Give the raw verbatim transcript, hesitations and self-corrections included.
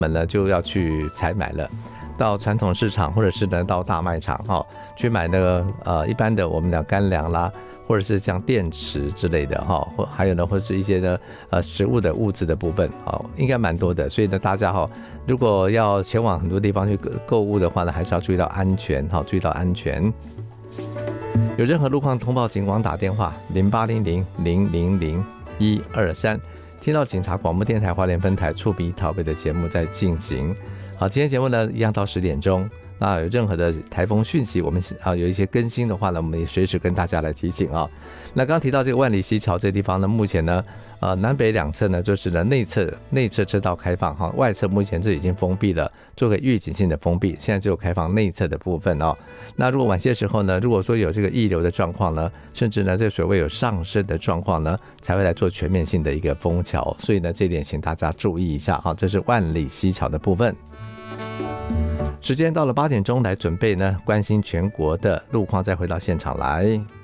们呢就要去采买了，到传统市场或者是呢到大卖场哈、哦，去买那个呃一般的我们的干粮啦，或者是像电池之类的哈，或还有呢或者是一些呢呃食物的物质的部分哦，应该蛮多的。所以呢大家哈、哦，如果要前往很多地方去购物的话呢，还是要注意到安全哈、哦，注意到安全。有任何路况通报，警网打电话零八零零零零零一二三。听到警察广播电台花莲分台触鼻讨北的节目在进行。好，今天节目呢一样到十点钟。那有任何的台风讯息，我们啊有一些更新的话呢，我们也随时跟大家来提醒啊。那刚刚提到这个万里溪桥这个地方呢，目前呢，呃南北两侧呢就是呢内侧内侧车道开放哈，外侧目前是已经封闭了，做个预警性的封闭，现在只有开放内侧的部分哦。那如果晚些时候呢，如果说有这个溢流的状况呢，甚至呢这个水位有上升的状况呢，才会来做全面性的一个封桥，所以呢这点请大家注意一下哈，这是万里溪桥的部分。时间到了八点钟，来准备呢关心全国的路况，再回到现场来。